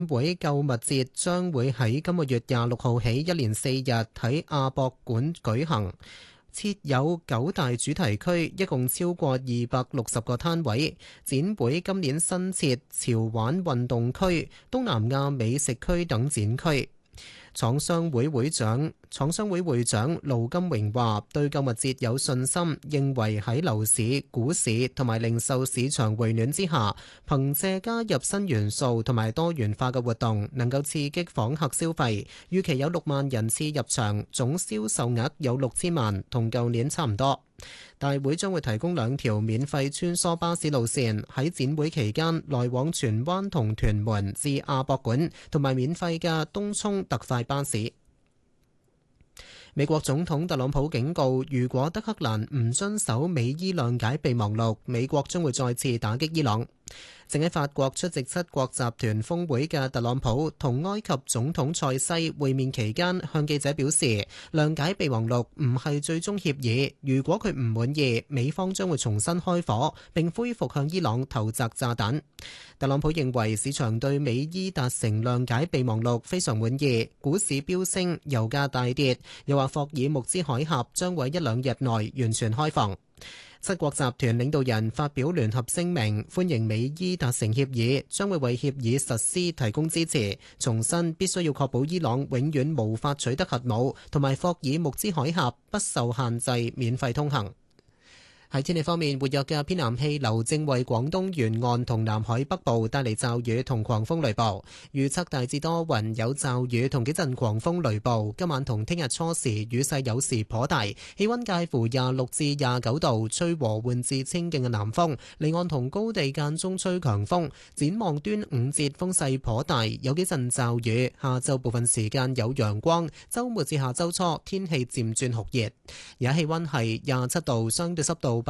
會購物節將會喺今個月26號起一連4日喺亞博館舉行，設有9大主題區，一共超過260個攤位。展會今年新設潮玩運動區、東南亞美食區等展區。廠商會會長盧金榮話：對購物節有信心，認為喺樓市、股市同埋零售市場回暖之下，憑借加入新元素同埋多元化嘅活動，能夠刺激訪客消費。預期有6萬人次入場，總銷售額有6000萬，同舊年差唔多。大會將會提供2條免費穿梭巴士路線，喺展會期間來往荃灣同屯門至亞博館，同埋免費嘅東涌特快巴士。美國總統特朗普警告，如果德黑蘭唔遵守美伊諒解備忘錄，美國將會再次打擊伊朗。正喺法國出席7國集團峰會嘅特朗普同埃及總統塞西會面期間，向記者表示，諒解備忘錄唔係最終協議，如果佢唔滿意，美方將會重新開火，並恢復向伊朗投擲炸彈。特朗普認為市場對美伊達成諒解備忘錄非常滿意，股市飆升，油價大跌，又話霍爾木茲海峽將會1-2日內完全開放。7國集團領導人發表聯合聲明，歡迎美伊達成協議，將會為協議實施提供支持，重申必須要確保伊朗永遠無法取得核武，同埋霍爾木茲海峽不受限制免費通行。喺天氣方面，活躍嘅偏南氣流正為廣東沿岸同南海北部帶嚟驟雨同狂風雷暴。預測大致多雲，有驟雨同幾陣狂風雷暴。今晚同聽日初時雨勢有時頗大，氣溫介乎26至29度，吹和緩至清勁嘅南風。離岸同高地間中吹強風。展望端午節風勢頗大，有幾陣驟雨。下晝部分時間有陽光，週末至下週初天氣漸轉酷熱。而家氣溫係27度，相對濕度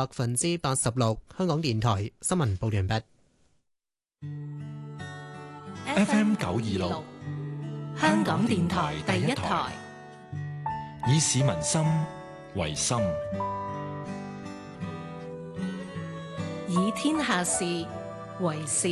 86%。香港電台新聞報完畢。 FM 926，香港電台第一台，以市民心為心， 以天下事為事。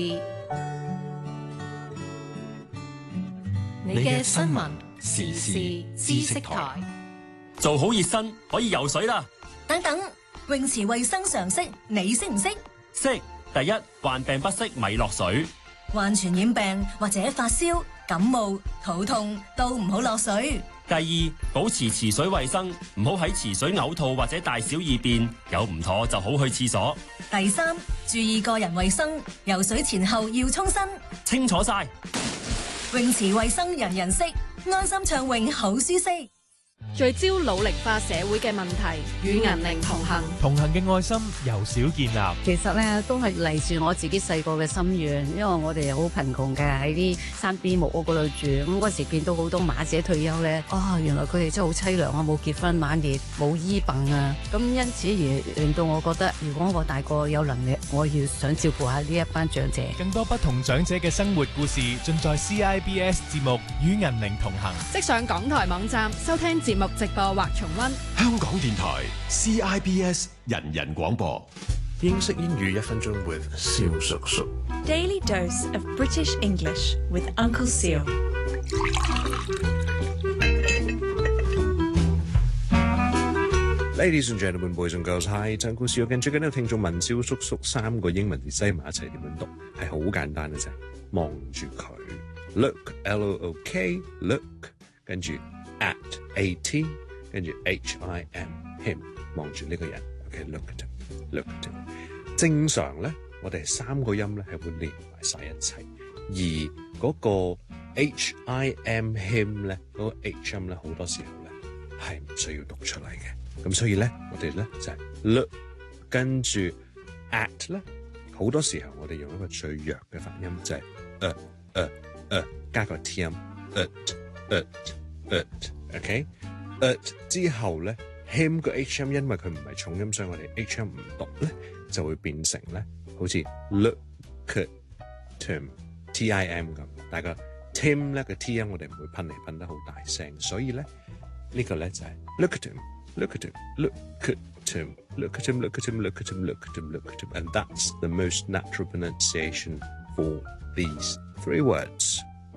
你嘅新聞時事知識台， 做好熱身可以游水啦。 等等。泳池衛生常識你識唔識？ 識。第一，患病不適咪落水。 患傳染病或者發燒、感冒、肚痛都唔好落水。 第二，保持池水衛生，唔好喺池水嘔吐或者大小二便，有唔妥就好去廁所。 第三，注意個人衛生，游水前後要沖身。 清楚晒。 泳池衛生人人識，安心暢泳好舒適。 聚焦老齡化社會嘅問題，與銀齡同行。 同行嘅愛心由小建立。 其實咧都係嚟自我自己細個嘅心願，因為我哋好貧窮嘅，喺啲山邊木屋嗰度住。咁嗰時見到好多馬姐退休咧，原來佢哋真係好淒涼啊！冇結婚晚年，冇醫病啊。咁因此而令到我覺得，如果我大個有能力，我要想照顧下呢一班長者。 更多不同長者嘅生活故事，盡在 CIBS 節目《與銀齡同行》。 即上港台網站收聽節目直播或重溫。 香港電台 CIBS 人人廣播。 英式英語1分鐘 with 蕭叔叔。 Daily dose of British English with Uncle Seal。 Ladies and gentlemen, boys and girls, hi， 陳故事要跟最緊要聽眾問蕭叔叔3個英文字擠埋一齊點樣讀，係好簡單嘅啫，望住佢 ，look L-O-O-K look， 跟住 at A-T， 跟住 H-I-M him， 望住呢個人 ，OK look at him，look at him。正常咧，我哋3個音咧係會連埋晒一齊，而嗰個 H-I-M him 咧，嗰個 H 音咧好多時候咧係唔需要讀出嚟嘅。咁所以咧，我哋咧就係 look， 跟住 at 咧，好多時候我哋用一個最弱嘅發音，就係加個 T 音 ，OK， 之後咧 him 個 H 音，因為佢唔係重音，所以我哋 H 音唔讀咧，就會變成咧好似 look at Tim T-I-M 咁，但係個 Tim 咧個 T 音我哋唔會噴嚟噴得好大聲，所以咧呢個咧就係 look at him。Look at him, look at him, look at him, look at him, look at him, look at him, look at him. And that's the most natural pronunciation for these 3 words.